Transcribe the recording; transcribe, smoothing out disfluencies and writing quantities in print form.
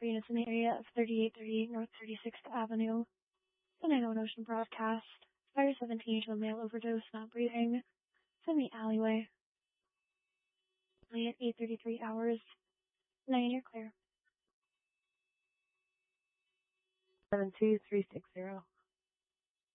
for units in the area of 3838 North 36th Avenue. The 911 Ocean broadcast. Fire 17 to a male overdose, not breathing. It's in the alleyway. At 8:33 hours. 9, you're clear. 72360.